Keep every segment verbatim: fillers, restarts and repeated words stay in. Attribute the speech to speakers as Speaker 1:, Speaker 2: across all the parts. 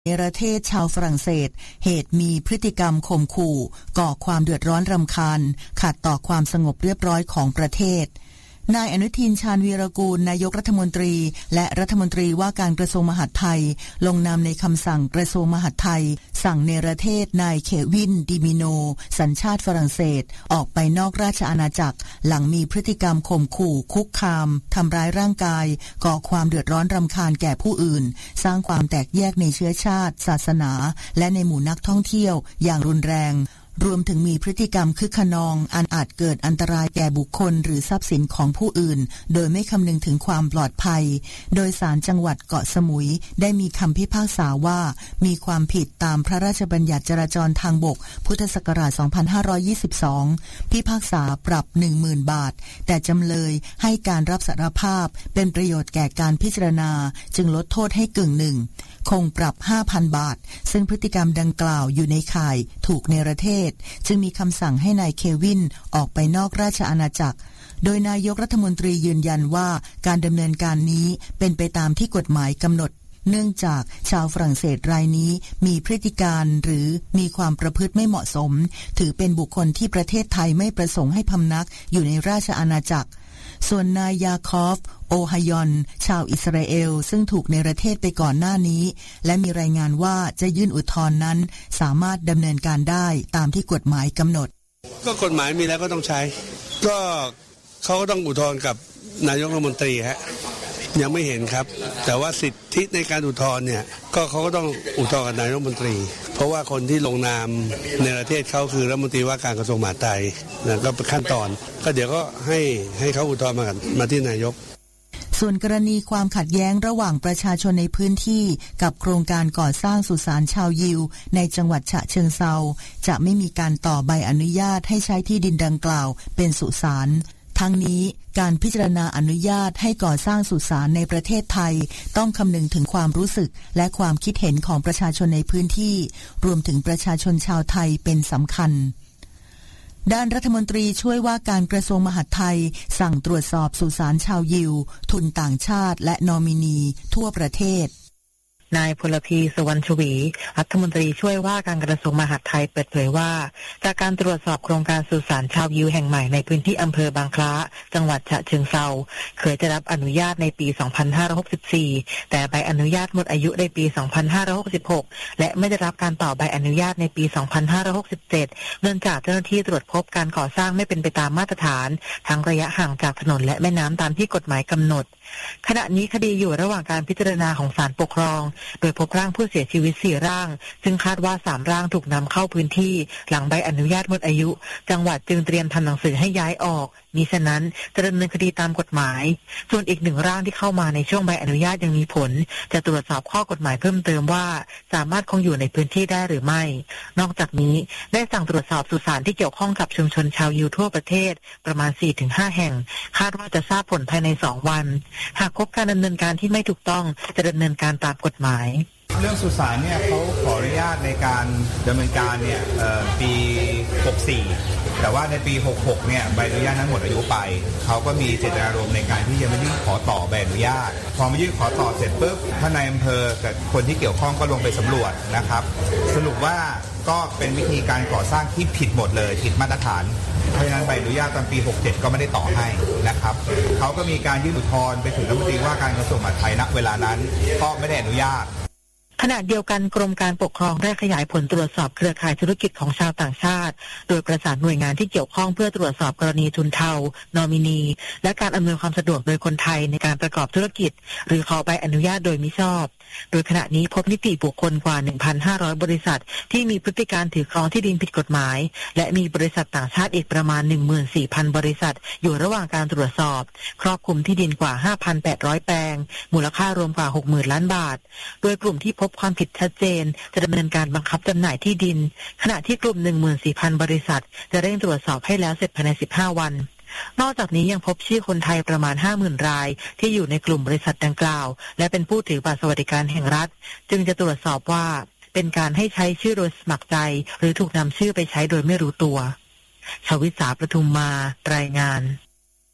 Speaker 1: ในประเทศชาวฝรั่งเศสเหตุมีพฤติกรรมข่มขู่ก่อความเดือดร้อนรำคาญขัดต่อความสงบเรียบร้อยของประเทศนายอนุทินชาญวีรกูลนายกรัฐมนตรีและรัฐมนตรีว่าการกระทรวงมหาดไทยลงนามในคำสั่งกระทรวงมหาดไทยสั่งเนรเทศนายเควินดิมิโนสัญชาติฝรั่งเศสออกไปนอกราชอาณาจักรหลังมีพฤติกรรมข่มขู่คุกคามทำร้ายร่างกายก่อความเดือดร้อนรำคาญแก่ผู้อื่นสร้างความแตกแยกในเชื้อชาติศาสนาและในหมู่นักท่องเที่ยวอย่างรุนแรงรวมถึงมีพฤติกรรมคึกขนองอันอาจเกิดอันตรายแก่บุคคลหรือทรัพย์สินของผู้อื่นโดยไม่คำนึงถึงความปลอดภัยโดยศาลจังหวัดเกาะสมุยได้มีคำพิพากษาว่ามีความผิดตามพระราชบัญญัติจราจรทางบกพุทธศักราชสองพันห้าร้อยยี่สิบสองพิพากษาปรับ หนึ่งหมื่น บาทแต่จำเลยให้การรับสารภาพเป็นประโยชน์แก่การพิจารณาจึงลดโทษให้กึ่งหนึ่งคงปรับ ห้าพัน บาทซึ่งพฤติกรรมดังกล่าวอยู่ในข่ายถูกเนรเทศจึงมีคำสั่งให้นายเควินออกไปนอกราชอาณาจักรโดยนายกรัฐมนตรียืนยันว่าการดำเนินการนี้เป็นไปตามที่กฎหมายกำหนดเนื่องจากชาวฝรั่งเศสรายนี้มีพฤติการหรือมีความประพฤติไม่เหมาะสมถือเป็นบุคคลที่ประเทศไทยไม่ประสงค์ให้พำนักอยู่ในราชอาณาจักรส่วนนายยาคอฟโอฮายอนชาวอิสราเอลซึ่งถูกเนรเทศไปก่อนหน้านี้และมีรายงานว่าจะยื่นอุทธรณ์นั้นสามารถดำเนินการได้ตามที่กฎหมายกำหนด
Speaker 2: ก็กฎหมายมีแล้วก็ต้องใช้ก็เขาก็ต้องอุทธรณ์กับนายกรัฐมนตรีฮะยังไม่เห็นครับแต่ว่าสิทธิในการอุทธรณ์เนี่ยก็เขาก็ต้องอุทธรณ์กับนายกรัฐมนตรีเพราะว่าคนที่ลงนามในประเทศเขาคือรัฐมนตรีว่าการกระทรวงมหาดไทยนะก็เป็นขั้นตอนก็เดี๋ยวก็ให้ให้เขาอุทธรณ์มากันมาที่นายก
Speaker 1: ส่วนกรณีความขัดแย้งระหว่างประชาชนในพื้นที่กับโครงการก่อสร้างสุสานชาวยิวในจังหวัดฉะเชิงเทราจะไม่มีการต่อใบอนุญาตให้ใช้ที่ดินดังกล่าวเป็นสุสานทั้งนี้การพิจารณาอนุญาตให้ก่อสร้างสุสานในประเทศไทยต้องคำนึงถึงความรู้สึกและความคิดเห็นของประชาชนในพื้นที่รวมถึงประชาชนชาวไทยเป็นสำคัญด้านรัฐมนตรีช่วยว่าการกระทรวงมหาดไทยสั่งตรวจสอบสุสานชาวยิวทุนต่างชาติและนอมินีทั่วประเทศ
Speaker 3: นายพลพีสุวรรณชวีรัฐมนตรีช่วยว่าการกระทรวงมหาดไทยเปิดเผยว่าจากการตรวจสอบโครงการสุสานชาวยิวแห่งใหม่ในพื้นที่อำเภอบางคล้าจังหวัดฉะเชิงเทราเคยได้รับอนุญาตในปีสองพันห้าร้อยหกสิบสี่แต่ใบอนุญาตหมดอายุในปีสองพันห้าร้อยหกสิบหกและไม่ได้รับการต่อใบอนุญาตในปีสองพันห้าร้อยหกสิบเจ็ดเนื่องจากเจ้าหน้าที่ตรวจพบการก่อสร้างไม่เป็นไปตามมาตรฐานทั้งระยะห่างจากถนนและแม่น้ำตามที่กฎหมายกำหนดขณะนี้คดีอยู่ระหว่างการพิจารณาของศาลปกครองโดยพบร่างผู้เสียชีวิตสี่ร่างซึ่งคาดว่าสามร่างถูกนำเข้าพื้นที่หลังใบอนุญาตหมดอายุจังหวัดจึงเตรียมทำหนังสือให้ย้ายออกมิฉะนั้นจะดำเนินคดีตามกฎหมายส่วนอีกหนึ่งร่างที่เข้ามาในช่วงใบอนุญาตยังมีผลจะตรวจสอบข้อกฎหมายเพิ่มเติมว่าสามารถคงอยู่ในพื้นที่ได้หรือไม่นอกจากนี้ได้สั่งตรวจสอบสุสานที่เกี่ยวข้องกับชุมชนชาวยิวทั่วประเทศประมาณ สี่ถึงห้า แห่งคาดว่าจะทราบผลภายในสองวันหากพบการดำเนินการที่ไม่ถูกต้องจะดำเนินการตามกฎหมาย
Speaker 4: เรื่องสุสานเนี่ยเขาขออนุญาตในการดำเนินการเนี่ยปีหกสี่แต่ว่าในปีหกหกเนี่ยใบอนุญาตนั้นหมดอายุไปเขาก็มีเจตนารมณ์ในการที่จะมายื่นขอต่อใบอนุญาตพอมายื่นขอต่อเสร็จปุ๊บท่านนายอำเภอกับคนที่เกี่ยวข้องก็ลงไปสำรวจนะครับสรุปว่าก็เป็นวิธีการก่อสร้างที่ผิดหมดเลยผิดมาตรฐานเพราะฉะนั้นใบอนุญาตตอนปีหกเจ็ดก็ไม่ได้ต่อให้นะครับเขาก็มีการยื่นอุทธรณ์ไปถึงรัฐมนตรีว่าการกระทรวงมหาดไทยณเวลานั้นก็ไม่ได้อนุญาต
Speaker 3: ขณะเดียวกันกรมการปกครองได้ขยายผลตรวจสอบเครือข่ายธุรกิจของชาวต่างชาติโดยประสานหน่วยงานที่เกี่ยวข้องเพื่อตรวจสอบกรณีทุนเทานอมินีและการอำนวยความสะดวกโดยคนไทยในการประกอบธุรกิจหรือขอใบอนุญาตโดยมิชอบโดยขณะนี้พบนิติบุคคลกว่า หนึ่งพันห้าร้อย บริษัทที่มีพฤติการถือครองที่ดินผิดกฎหมายและมีบริษัทต่างชาติอีกประมาณ หนึ่งหมื่นสี่พัน บริษัทอยู่ระหว่างการตรวจสอบครอบคลุมที่ดินกว่า ห้าพันแปดร้อย แปลงมูลค่ารวมกว่า หกหมื่น ล้านบาทโดยกลุ่มที่พบความผิดชัดเจนจะดำเนินการบังคับจำหน่ายที่ดินขณะที่กลุ่ม หนึ่งหมื่นสี่พัน บริษัทจะเร่งตรวจสอบให้แล้วเสร็จภายในสิบห้าวันนอกจากนี้ยังพบชื่อคนไทยประมาณ ห้าหมื่น รายที่อยู่ในกลุ่มบริษัทดังกล่าวและเป็นผู้ถือบัตรสวัสดิการแห่งรัฐจึงจะตรวจสอบว่าเป็นการให้ใช้ชื่อโดยสมัครใจหรือถูกนำชื่อไปใช้โดยไม่รู้ตัวชวิษาประทุมมารายงาน
Speaker 1: ข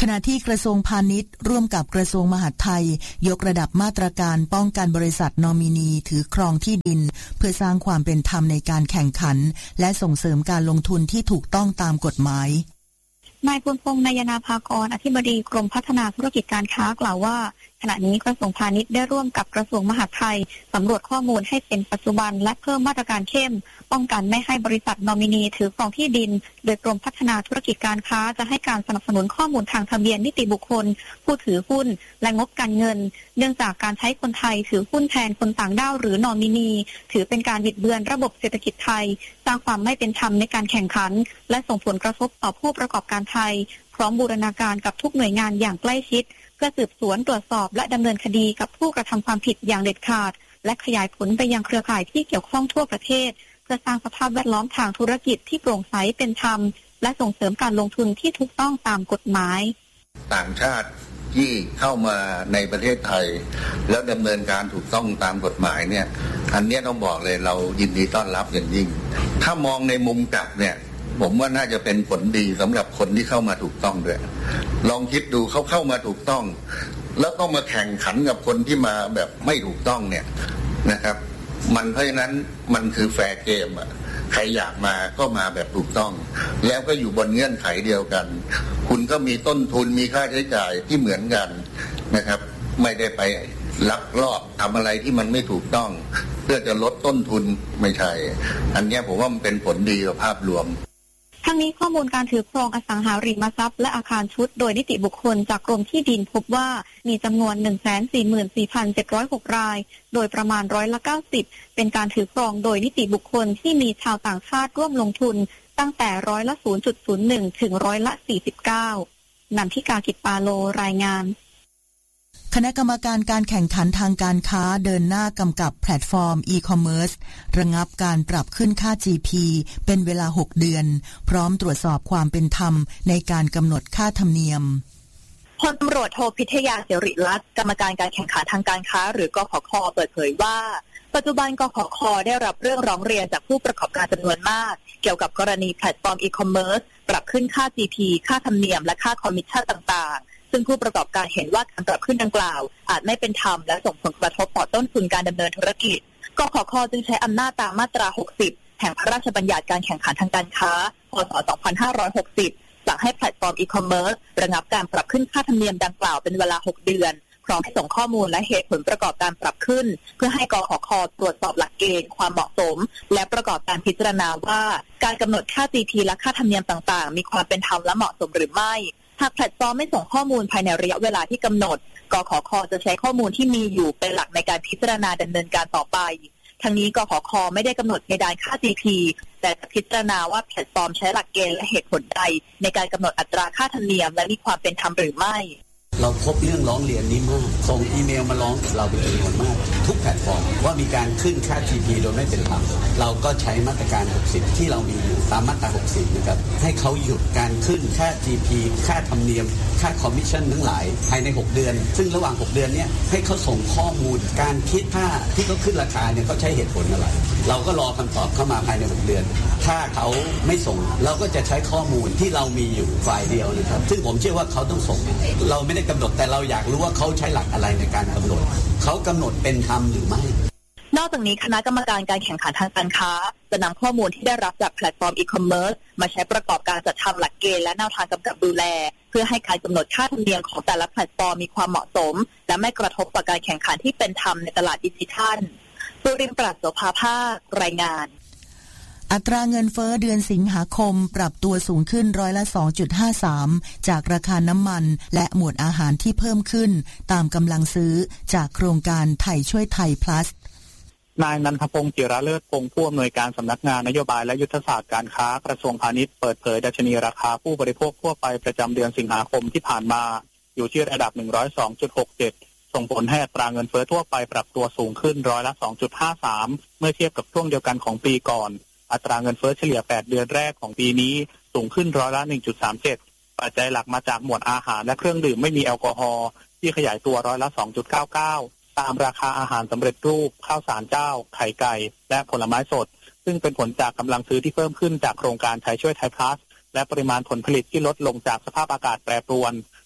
Speaker 1: ขณะที่กระทรวงพาณิชย์ร่วมกับกระทรวงมหาดไทยยกระดับมาตรการป้องกันบริษัทนอมินีถือครองที่ดินเพื่อสร้างความเป็นธรรมในการแข่งขันและส่งเสริมการลงทุนที่ถูกต้องตามกฎหมาย
Speaker 5: นายพลพงษ์นายนาภากรอธิบดีกรมพัฒนาธุรกิจการค้ากล่าวว่าขณะนี้กระทรวงพาณิชย์ได้ร่วมกับกระทรวงมหาดไทยสำรวจข้อมูลให้เป็นปัจจุบันและเพิ่มมาตรการเข้มป้องกันไม่ให้บริษัทนอมินีถือครองที่ดินโดยกรมพัฒนาธุรกิจการค้าจะให้การสนับสนุนข้อมูลทางทะเบียนนิติบุคคลผู้ถือหุ้นและงบการเงินเนื่องจากการใช้คนไทยถือหุ้นแทนคนต่างด้าวหรือนอมินีถือเป็นการบิดเบือนระบบเศรษฐกิจไทยสร้างความไม่เป็นธรรมในการแข่งขันและส่งผลกระทบต่อผู้ประกอบการไทยพร้อมบูรณาการกับทุกหน่วยงานอย่างใกล้ชิดเพื่อสืบสวนตรวจสอบและดำเนินคดีกับผู้กระทำความผิดอย่างเด็ดขาดและขยายผลไปยังเครือข่ายที่เกี่ยวข้องทั่วประเทศเพื่อสร้างสภาพแวดล้อมทางธุรกิจที่โปร่งใสเป็นธรรมและส่งเสริมการลงทุนที่ถูกต้องตามกฎหมาย
Speaker 6: ต่างชาติที่เข้ามาในประเทศไทยแล้วดำเนินการถูกต้องตามกฎหมายเนี่ยอันนี้ต้องบอกเลยเรายินดีต้อนรับอย่างยิ่งถ้ามองในมุมกลับเนี่ยผมว่าน่าจะเป็นผลดีสำหรับคนที่เข้ามาถูกต้องด้วยลองคิดดูเขาเข้ามาถูกต้องแล้วต้องมาแข่งขันกับคนที่มาแบบไม่ถูกต้องเนี่ยนะครับมันเพราะฉะนั้นมันคือแฟร์เกมอ่ะใครอยากมาก็มาแบบถูกต้องแล้วก็อยู่บนเงื่อนไขเดียวกันคุณก็มีต้นทุนมีค่าใช้จ่ายที่เหมือนกันนะครับไม่ได้ไปลักลอบทำอะไรที่มันไม่ถูกต้องเพื่อจะลดต้นทุนไม่ใช่อันนี้ผมว่ามันเป็นผลดีต่อภาพรวม
Speaker 5: ทั้งนี้ข้อมูลการถือครองอสังหาริมทรัพย์และอาคารชุดโดยนิติบุคคลจากกรมที่ดินพบว่ามีจำนวน หนึ่งแสนสี่หมื่นสี่พันเจ็ดร้อยหก รายโดยประมาณร้อยละเก้าสิบเป็นการถือครองโดยนิติบุคคลที่มีชาวต่างชาติร่วมลงทุนตั้งแต่ร้อยละ ศูนย์จุดศูนย์หนึ่ง ถึงร้อยละ สี่สิบเก้า นันทิกา กิจปาโลรายงาน
Speaker 1: คณะกรรมการการแข่งขันทางการค้าเดินหน้ากำกับแพลตฟอร์มอีคอมเมิร์ซระงับการปรับขึ้นค่า จี พี เป็นเวลาหกเดือนพร้อมตรวจสอบความเป็นธรรมในการกำหนดค่าธรรมเนียม
Speaker 7: พลตำรวจโทพิทยาเสริรัตน์กรรมการการแข่งขันทางการค้าหรือกขค.เปิดเผยว่าปัจจุบันกขค.ได้รับเรื่องร้องเรียนจากผู้ประกอบการจำนวนมากเกี่ยวกับกรณีแพลตฟอร์มอีคอมเมิร์ซปรับขึ้นค่า จี พี ค่าธรรมเนียมและค่าคอมมิชชั่นต่างๆซึ่งผู้ประกอบการเห็นว่าการปรับขึ้นดังกล่าวอาจไม่เป็นธรรมและส่งผลกระทบต่อต้นทุนการดำเนินธุรกิจกขค.จึงใช้อำนาจตามมาตราหกสิบแห่งพระราชบัญญัติการแข่งขันทางการค้าพ.ศ. สองพันห้าร้อยหกสิบสั่งให้แพลตฟอร์มอีคอมเมิร์ซระงับการปรับขึ้นค่าธรรมเนียมดังกล่าวเป็นเวลาหกเดือนพร้อมส่งข้อมูลและเหตุผลประกอบการปรับขึ้นเพื่อให้กขค.ตรวจสอบหลักเกณฑ์ความเหมาะสมและประกอบการพิจารณาว่าการกำหนดค่า จี พี และค่าธรรมเนียมต่างๆมีความเป็นธรรมและเหมาะสมหรือไม่หากแพลตฟอร์มไม่ส่งข้อมูลภายในระยะเวลาที่กำหนดกขค.จะใช้ข้อมูลที่มีอยู่เป็นหลักในการพิจารณาดำเนินการต่อไปทั้งนี้กขค.ไม่ได้กำหนดเพดานค่า จี พี แต่จะพิจารณาว่าแพลตฟอร์มใช้หลักเกณฑ์และเหตุผลใดในการกำหนดอัตราค่าธรรมเนียมและมีความเป็นธรรมหรือไม่
Speaker 8: เราพบเรื่องร้องเรียนนี้มากส่งอีเมลมาร้องเราเป็นจำนวนมากทุกแพลตฟอร์มว่ามีการขึ้นค่า จี พี โดยไม่เป็นธรรมเราก็ใช้มาตรการหกสิบที่เรามีอยู่ตามมาตราหกสิบนะครับให้เขาหยุดการขึ้นค่า จี พี ค่าธรรมเนียมค่าคอมมิชชั่นทั้งหลายภายในหกเดือนซึ่งระหว่างหกเดือนเนี้ยให้เขาส่งข้อมูลการคิดค่าที่เขาขึ้นราคาเนี่ยเขาใช้เหตุผลอะไรเราก็รอคำตอบเข้ามาภายในหกเดือนถ้าเขาไม่ส่งเราก็จะใช้ข้อมูลที่เรามีอยู่ฝ่ายเดียวนะครับซึ่งผมเชื่อว่าเขาต้องส่งเราไม่ได้กำหนดแต่เราอยากรู้ว่าเขาใช้หลักอะไรในการกำหนดเขากำหนดเป็นธรรมหรือไม่
Speaker 7: นอกจากนี้คณะกรรมการการแข่งขันทางการค้าจะนำข้อมูลที่ได้รับจากแพลตฟอร์มอีคอมเมิร์ซมาใช้ประกอบการจัดทำหลักเกณฑ์และแนวทางกำกับดูแลเพื่อให้การกำหนดค่าธรรมเนียมของแต่ละแพลตฟอร์มมีความเหมาะสมและไม่กระทบต่อการแข่งขันที่เป็นธรรมในตลาดดิจิทัลสุรินทร์ ปรัชโสภาภาครายงาน
Speaker 1: อัตราเงินเฟ้อเดือนสิงหาคมปรับตัวสูงขึ้นร้อยละ สองจุดห้าสาม จากราคาน้ำมันและหมวดอาหารที่เพิ่มขึ้นตามกำลังซื้อจากโครงการไทยช่วยไทย plus
Speaker 9: นายนันทพงศ์จิระเลิศพงศ์ผู้อำนวยการสำนักงานนโยบายและยุทธศาสตร์การค้ากระทรวงพาณิชย์เปิดเผยดัชนีราคาผู้บริโภคทั่วไปประจำเดือนสิงหาคมที่ผ่านมาอยู่ที่ระดับ หนึ่งร้อยสองจุดหกเจ็ด ส่งผลให้อัตราเงินเฟ้อทั่วไปปรับตัวสูงขึ้นร้อยละ สองจุดห้าสาม เมื่อเทียบกับช่วงเดียวกันของปีก่อนอัตราเงินเฟ้อเฉลี่ยแปดเดือนแรกของปีนี้สูงขึ้นร้อยละ หนึ่งจุดสามเจ็ด ปัจจัยหลักมาจากหมวดอาหารและเครื่องดื่มไม่มีแอลกอฮอล์ที่ขยายตัวร้อยละ สองจุดเก้าเก้า ตามราคาอาหารสำเร็จรูปข้าวสารเจ้าไข่ไก่และผลไม้สดซึ่งเป็นผลจากกำลังซื้อที่เพิ่มขึ้นจากโครงการไทยช่วยไทย plus และปริมาณผลผลิตที่ลดลงจากสภาพอากาศแปรปรวน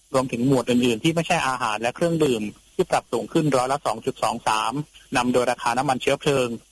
Speaker 9: รวมถึงหมวดอื่นๆที่ไม่ใช่อาหารและเครื่องดื่มที่ปรับสูงขึ้นร้อยละ สองจุดสองสาม นำโดยราคาน้ำมันเชื้อเพลิง